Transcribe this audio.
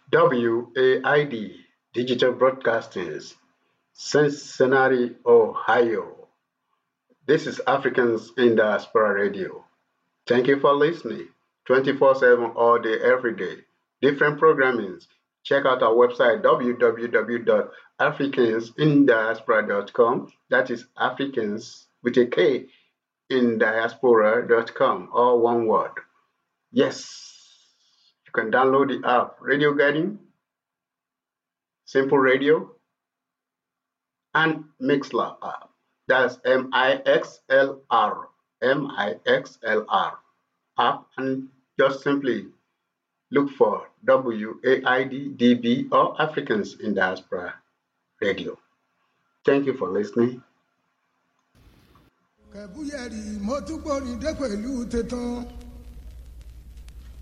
WAID Digital Broadcasters, Cincinnati, Ohio. This is Africans in Diaspora Radio. Thank you for listening. 24/7 all day, every day. Different programmings. Check out our website www.africansindiaspora.com. That is Africans with a K in diaspora.com, all one word. Yes, you can download the app Radio Garden, Simple Radio, and Mixlr app. That's Mixlr app, and just simply look for WAIDDB or Africans in Diaspora Radio. Thank you for listening. Kẹ̀búyẹ̀rì mo tún gbórin dé pẹ̀lú tẹ̀tàn.